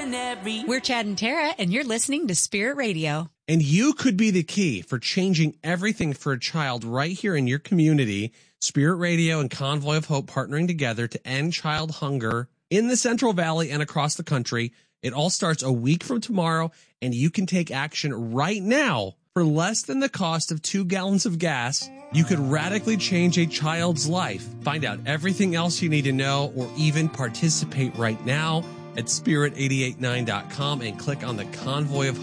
ordinary. We're Chad and Tara, and you're listening to Spirit Radio. And you could be the key for changing everything for a child right here in your community. Spirit Radio and Convoy of Hope partnering together to end child hunger in the Central Valley and across the country. It all starts a week from tomorrow, and you can take action right now. For less than the cost of 2 gallons of gas, you could radically change a child's life. Find out everything else you need to know or even participate right now at spirit889.com and click on the Convoy of